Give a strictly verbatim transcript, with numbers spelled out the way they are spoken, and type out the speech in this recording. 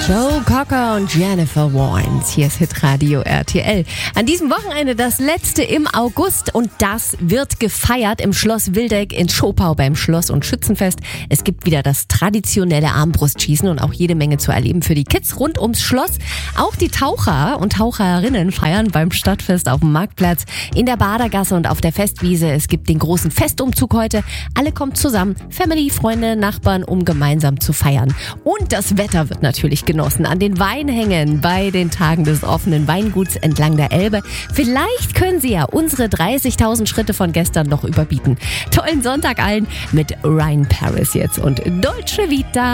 Joe Cocker und Jennifer Warnes. Hier ist Hitradio R T L. An diesem Wochenende das letzte im August und das wird gefeiert im Schloss Wildeck in Schopau beim Schloss- und Schützenfest. Es gibt wieder das traditionelle Armbrustschießen und auch jede Menge zu erleben für die Kids rund ums Schloss. Auch die Taucher und Taucherinnen feiern beim Stadtfest auf dem Marktplatz, in der Badergasse und auf der Festwiese. Es gibt den großen Festumzug heute. Alle kommen zusammen, Family, Freunde, Nachbarn, um gemeinsam zu feiern. Und das Wetter wird natürlich genossen an den Weinhängen bei den Tagen des offenen Weinguts entlang der Elbe. Vielleicht können Sie ja unsere dreißigtausend Schritte von gestern noch überbieten. Tollen Sonntag allen mit Ryan Paris jetzt und Dolce Vita.